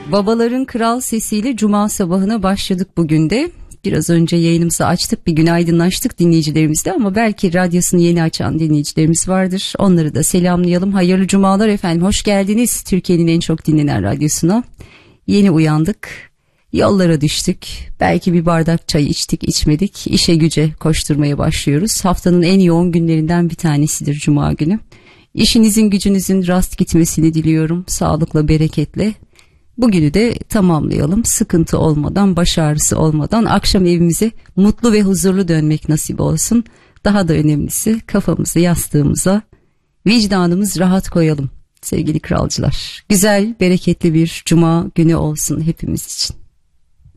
Babaların kral sesiyle cuma sabahına başladık bugün de. Biraz önce yayınımızı açtık, bir günaydınlaştık dinleyicilerimizle ama belki radyosunu yeni açan dinleyicilerimiz vardır. Onları da selamlayalım. Hayırlı cumalar efendim, hoş geldiniz Türkiye'nin en çok dinlenen radyosuna. Yeni uyandık, yollara düştük. Belki bir bardak çay içtik, içmedik. İşe güce koşturmaya başlıyoruz. Haftanın en yoğun günlerinden bir tanesidir cuma günü. İşinizin gücünüzün rast gitmesini diliyorum, sağlıkla, bereketle. Bugünü de tamamlayalım, sıkıntı olmadan, baş ağrısı olmadan akşam evimize mutlu ve huzurlu dönmek nasip olsun. Daha da önemlisi kafamızı yastığımıza, vicdanımız rahat koyalım sevgili kralcılar. Güzel, bereketli bir cuma günü olsun hepimiz için.